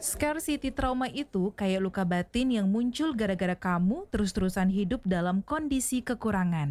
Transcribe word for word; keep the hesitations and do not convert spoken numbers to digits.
Scarcity trauma itu kayak luka batin yang muncul gara-gara kamu terus-terusan hidup dalam kondisi kekurangan.